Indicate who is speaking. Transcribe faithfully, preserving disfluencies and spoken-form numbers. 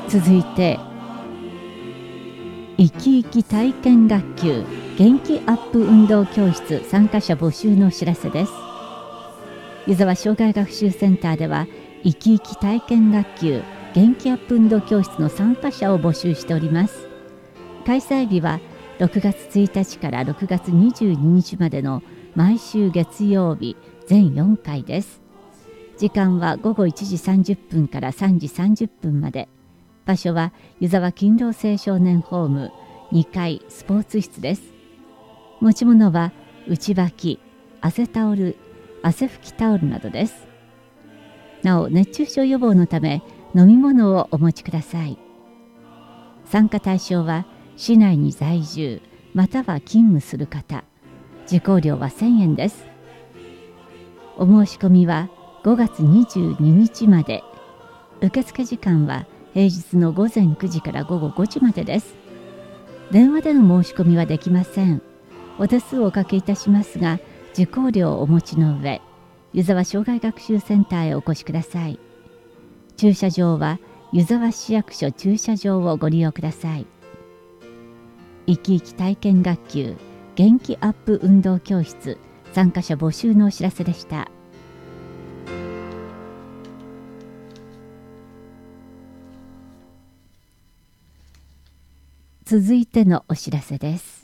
Speaker 1: 続いて生き生き体験学級元気アップ運動教室参加者募集のお知らせです。湯沢障害学習センターでは生き生き体験学級元気アップ運動教室の参加者を募集しております。開催日はろくがつついたちからろくがつにじゅうににちまでの毎週月曜日全よんかいです。時間はごごいちじさんじゅっぷんからさんじさんじゅっぷんまで。場所は湯沢勤労青少年ホームにかいスポーツ室です。持ち物は内履き、汗タオル、汗拭きタオルなどです。なお熱中症予防のため飲み物をお持ちください。参加対象は市内に在住または勤務する方。受講料はせんえんです。お申し込みはごがつにじゅうににちまで。受付時間は平日のごぜんくじからごごごじまでです。電話での申し込みはできません。お手数をおかけいたしますが、受講料をお持ちの上、湯沢障害学習センターへお越しください。駐車場は湯沢市役所駐車場をご利用ください。生き生き体験学級元気アップ運動教室参加者募集のお知らせでした。続いてのお知らせです。